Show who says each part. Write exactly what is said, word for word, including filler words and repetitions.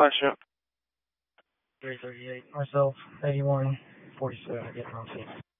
Speaker 1: Question.
Speaker 2: three thirty-eight. Myself, eighty-one forty-seven. Getting on scene.